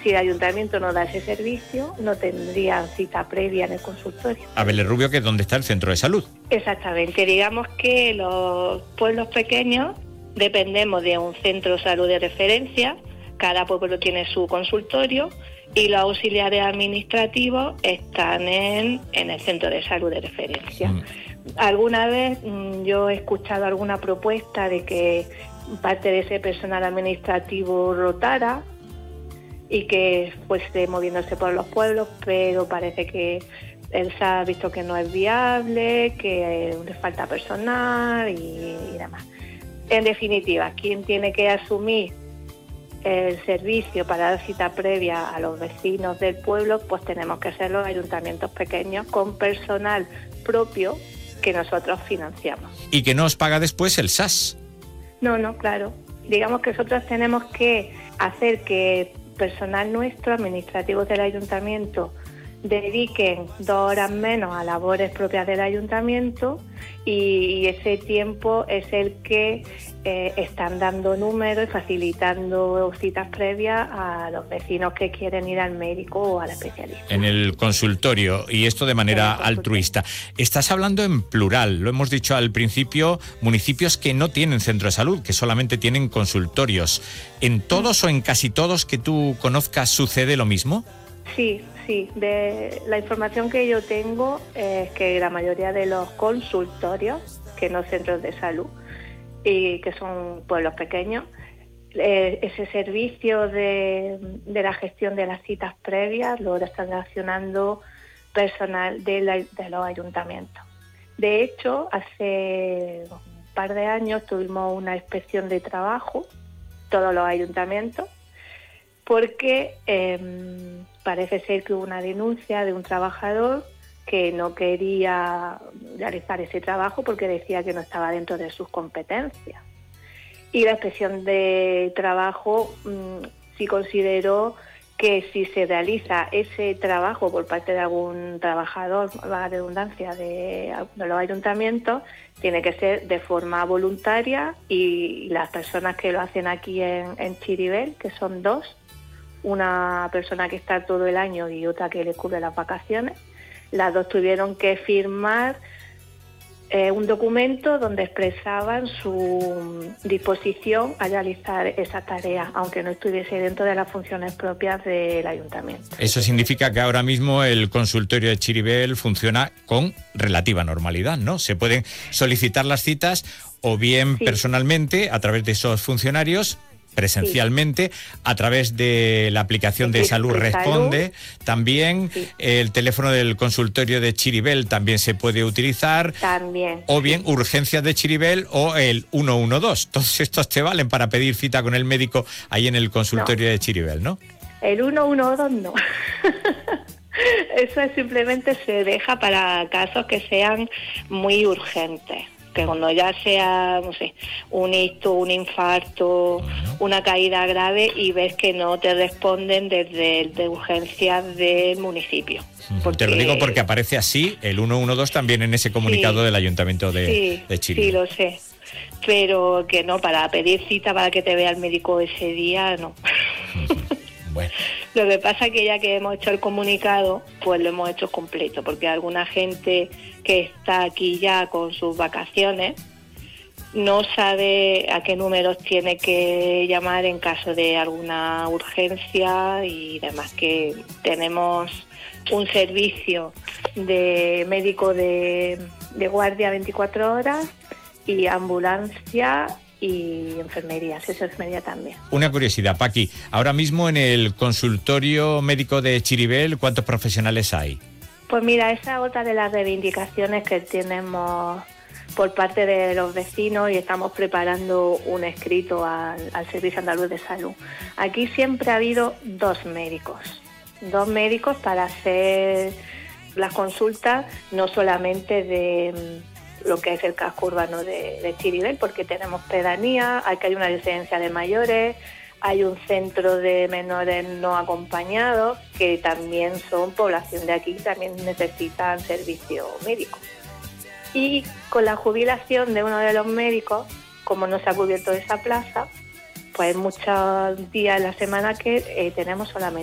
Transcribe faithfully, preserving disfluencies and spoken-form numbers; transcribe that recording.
Si el ayuntamiento no da ese servicio, no tendrían cita previa en el consultorio. Abel Rubio, que es donde está el centro de salud. Exactamente. Digamos que los pueblos pequeños dependemos de un centro de salud de referencia. Cada pueblo tiene su consultorio y los auxiliares administrativos están en, en el centro de salud de referencia. Mm. Alguna vez mmm, yo he escuchado alguna propuesta de que parte de ese personal administrativo rotara y que fuese moviéndose por los pueblos, pero parece que él se ha visto que no es viable, que le falta personal y, y demás. En definitiva, ¿quién tiene que asumir el servicio para dar cita previa a los vecinos del pueblo? Pues tenemos que ser los ayuntamientos pequeños con personal propio que nosotros financiamos. ¿Y que no os paga después el S A S? No, no, claro. Digamos que nosotros tenemos que hacer que personal nuestro, administrativos del ayuntamiento, dediquen dos horas menos a labores propias del ayuntamiento y, y ese tiempo es el que eh, están dando números y facilitando citas previas a los vecinos que quieren ir al médico o al especialista. En el consultorio, y esto de manera altruista. Estás hablando en plural, lo hemos dicho al principio, municipios que no tienen centro de salud, que solamente tienen consultorios. ¿En todos o en casi todos que tú conozcas sucede lo mismo? Sí, sí. De la información que yo tengo es que la mayoría de los consultorios, que no centros de salud, y que son pueblos pequeños, eh, ese servicio de, de la gestión de las citas previas lo están accionando personal de, la, de los ayuntamientos. De hecho, hace un par de años tuvimos una inspección de trabajo, todos los ayuntamientos, porque eh, parece ser que hubo una denuncia de un trabajador que no quería realizar ese trabajo porque decía que no estaba dentro de sus competencias. Y la inspección de trabajo mmm, sí consideró que si se realiza ese trabajo por parte de algún trabajador, la redundancia, de, de los ayuntamientos, tiene que ser de forma voluntaria, y las personas que lo hacen aquí en, en Chiribel, que son dos, una persona que está todo el año y otra que le cubre las vacaciones, las dos tuvieron que firmar eh, un documento donde expresaban su disposición a realizar esa tarea, aunque no estuviese dentro de las funciones propias del ayuntamiento. Eso significa que ahora mismo el consultorio de Chiribel funciona con relativa normalidad, ¿no? Se pueden solicitar las citas o bien sí. personalmente a través de esos funcionarios, presencialmente, sí. a través de la aplicación de, de Salud Responde, salud. también sí. el teléfono del consultorio de Chiribel también se puede utilizar, también o bien sí. urgencias de Chiribel o el uno uno dos. Todos estos te valen para pedir cita con el médico ahí en el consultorio no. de Chiribel, ¿no? El uno uno dos no. Eso es simplemente se deja para casos que sean muy urgentes. Que cuando ya sea, no sé, un ictus, un infarto, una caída grave y ves que no te responden desde el de urgencias del municipio. Porque... Te lo digo porque aparece así el uno uno dos también en ese comunicado sí, del Ayuntamiento de, sí, de Chiribel. Sí, lo sé. Pero que no, para pedir cita para que te vea el médico ese día, no. Bueno. Lo que pasa es que ya que hemos hecho el comunicado, pues lo hemos hecho completo, porque alguna gente que está aquí ya con sus vacaciones no sabe a qué números tiene que llamar en caso de alguna urgencia y demás, que tenemos un servicio de médico de, de guardia veinticuatro horas y ambulancia y enfermería, si es enfermería también. Una curiosidad, Paqui, ahora mismo en el consultorio médico de Chiribel, ¿cuántos profesionales hay? Pues mira, esa es otra de las reivindicaciones que tenemos por parte de los vecinos y estamos preparando un escrito al, al Servicio Andaluz de Salud. Aquí siempre ha habido dos médicos, dos médicos para hacer las consultas, no solamente de lo que es el casco urbano de, de Chiribel, porque tenemos pedanía, hay que hay una residencia de mayores, hay un centro de menores no acompañados, que también son población de aquí, también necesitan servicio médico. Y con la jubilación de uno de los médicos, como no se ha cubierto esa plaza, pues muchos días en la semana que eh, tenemos solamente